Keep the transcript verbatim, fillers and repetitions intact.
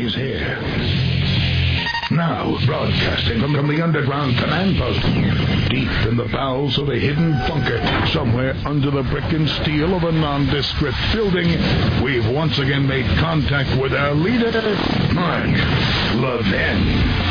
is here. Now, broadcasting from the underground command post, deep in the bowels of a hidden bunker, somewhere under the brick and steel of a nondescript building, we've once again made contact with our leader, Mark Levin.